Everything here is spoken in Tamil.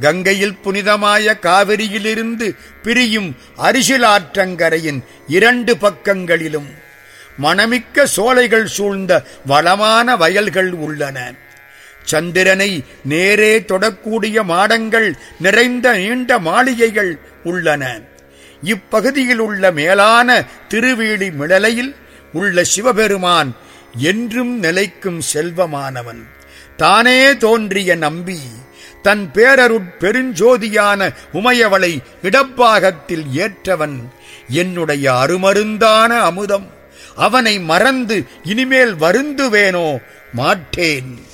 கங்கையில் புனிதமாய காவிரியிலிருந்து பிரியும் அரிசிலாற்றங்கரையின் 2 பக்கங்களிலும் மணமிக்க சோலைகள் சூழ்ந்த வளமான வயல்கள் உள்ளன. சந்திரனை நேரே தொடக்கூடிய மாடங்கள் நிறைந்த நீண்ட மாளிகைகள் உள்ளன. இப்பகுதியில் உள்ள மேலான திருவேலி மிளலையில் உள்ள சிவபெருமான் என்றும் நிலைக்கும் செல்வமானவன். தானே தோன்றிய நம்பி தன் பேரருட் பெருஞ்சோதியான உமையவளை இடப்பாகத்தில் ஏற்றவன். என்னுடைய அருமருந்தான அமுதம், அவனை மறந்து இனிமேல் வருந்துவேனோ? மாட்டேன்.